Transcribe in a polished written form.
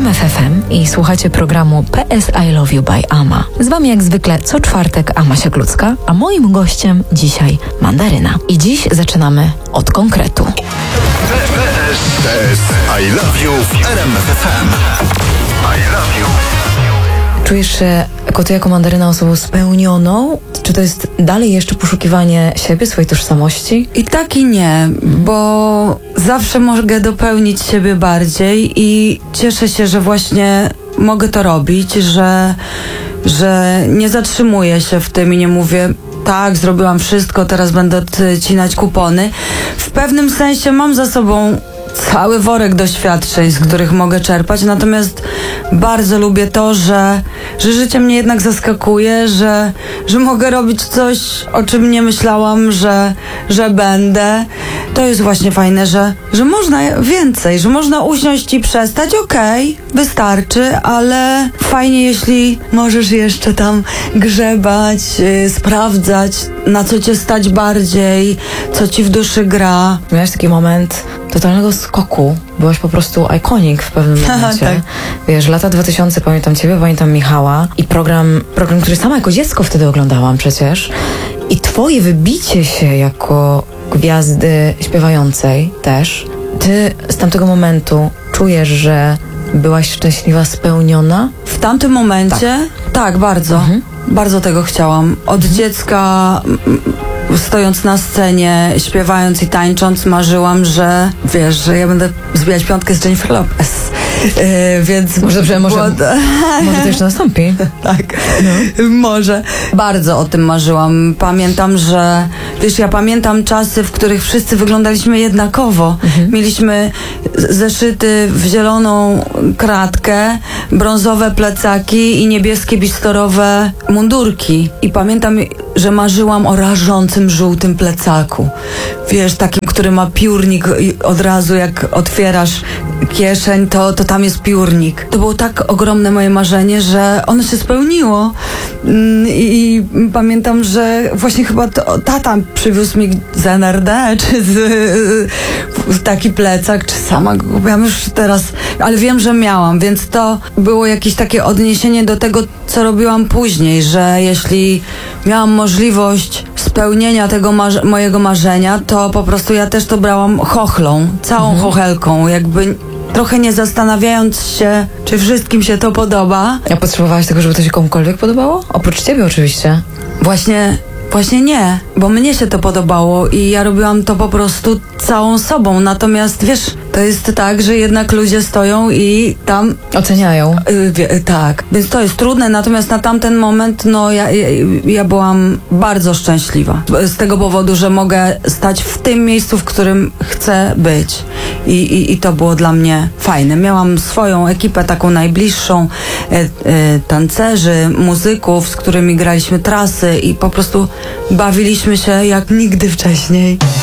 RMF FM i słuchacie programu PS I Love You by Ama. Z wami jak zwykle co czwartek Ama Sieklucka, a moim gościem dzisiaj Mandaryna. I dziś zaczynamy od konkretu. PS I Love You w RMF FM. I Love You. Czujesz się jako Mandaryna osobą spełnioną? Czy to jest dalej jeszcze poszukiwanie siebie, swojej tożsamości? I tak i nie, bo zawsze mogę dopełnić siebie bardziej i cieszę się, że właśnie mogę to robić, że nie zatrzymuję się w tym i nie mówię: tak, zrobiłam wszystko, teraz będę odcinać kupony. W pewnym sensie mam za sobą cały worek doświadczeń, z których mogę czerpać, natomiast bardzo lubię to, że życie mnie jednak zaskakuje, że mogę robić coś, o czym nie myślałam, że będę. To jest właśnie fajne, że można więcej, że można usiąść i przestać, okej, wystarczy, ale fajnie, jeśli możesz jeszcze tam grzebać, sprawdzać, na co cię stać bardziej, co ci w duszy gra. Miałeś taki moment totalnego skoku. Byłaś po prostu iconic w pewnym momencie. Tak. Wiesz, lata 2000, pamiętam ciebie, pamiętam Michała i program, który sama jako dziecko wtedy oglądałam przecież. I twoje wybicie się jako gwiazdy śpiewającej też. Ty z tamtego momentu czujesz, że byłaś szczęśliwa, spełniona? W tamtym momencie? Tak, bardzo. Bardzo tego chciałam. Od dziecka, stojąc na scenie, śpiewając i tańcząc, marzyłam, że ja będę zbijać piątkę z Jennifer Lopez. Więc może to jeszcze nastąpi. Tak, może. Bardzo o tym marzyłam. Pamiętam, że ja pamiętam czasy, w których wszyscy wyglądaliśmy jednakowo. Mieliśmy zeszyty w zieloną kratkę, brązowe plecaki i niebieskie bistorowe mundurki. I pamiętam, że marzyłam o rażącym żółtym plecaku. Wiesz, takim, który ma piórnik i od razu jak otwierasz kieszeń, to tam jest piórnik. To było tak ogromne moje marzenie, że ono się spełniło. I pamiętam, że właśnie chyba tata przywiózł mi z NRD, czy taki plecak, czy sama go kupiłam już teraz, ale wiem, że miałam, więc to było jakieś takie odniesienie do tego, co robiłam później, że jeśli miałam możliwość spełnienia tego mojego marzenia, to po prostu ja też to brałam chochlą, całą chochelką, jakby trochę nie zastanawiając się, czy wszystkim się to podoba. A potrzebowałaś tego, żeby to się komukolwiek podobało? Oprócz ciebie oczywiście. Właśnie nie, bo mnie się to podobało i ja robiłam to po prostu całą sobą. Natomiast wiesz, to jest tak, że jednak ludzie stoją i tam oceniają. Tak, więc to jest trudne, natomiast na tamten moment ja byłam bardzo szczęśliwa. Z tego powodu, że mogę stać w tym miejscu, w którym chcę być. I to było dla mnie fajne. Miałam swoją ekipę taką najbliższą, tancerzy, muzyków, z którymi graliśmy trasy i po prostu bawiliśmy się jak nigdy wcześniej.